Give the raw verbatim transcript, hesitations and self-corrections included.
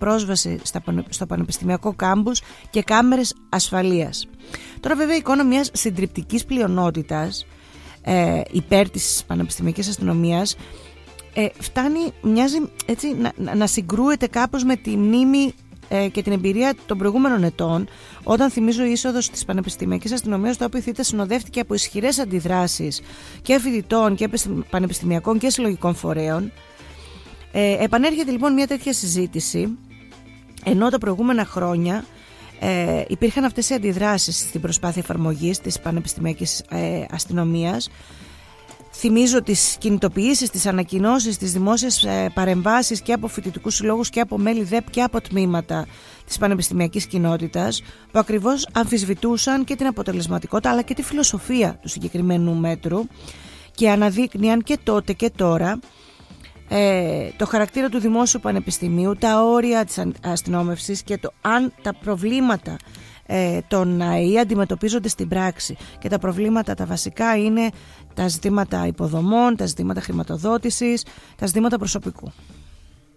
πρόσβαση στο πανεπιστημιακό κάμπους και κάμερες ασφαλείας. Τώρα βέβαια η εικόνα μιας συντριπτικής πλειονότητας ε, υπέρ της πανεπιστημιακής αστυνομίας ε, φτάνει, μοιάζει έτσι, να, να συγκρούεται κάπως με τη μνήμη ε, και την εμπειρία των προηγούμενων ετών, όταν θυμίζω η είσοδος της πανεπιστημιακής αστυνομίας στο ΟΠΙΘ συνοδεύτηκε από ισχυρές αντιδράσεις και φοιτητών και πανεπιστημιακών και συλλογικών φορέων. Ε, επανέρχεται λοιπόν μια τέτοια συζήτηση, ενώ τα προηγούμενα χρόνια ε, υπήρχαν αυτές οι αντιδράσεις στην προσπάθεια εφαρμογής της πανεπιστημιακής ε, αστυνομίας. Θυμίζω τις κινητοποιήσεις, τις ανακοινώσεις, τις δημόσιες ε, παρεμβάσεις και από φοιτητικούς συλλόγους και από μέλη ΔΕΠ και από τμήματα της πανεπιστημιακής κοινότητας, που ακριβώς αμφισβητούσαν και την αποτελεσματικότητα αλλά και τη φιλοσοφία του συγκεκριμένου μέτρου και αναδείκνυαν και τότε και τώρα ε, το χαρακτήρα του δημόσιου πανεπιστημίου, τα όρια της αστυνόμευσης και το αν τα προβλήματα ε, των ΑΕΗ αντιμετωπίζονται στην πράξη. Και τα προβλήματα τα βασικά είναι τα ζητήματα υποδομών, τα ζητήματα χρηματοδότησης, τα ζητήματα προσωπικού.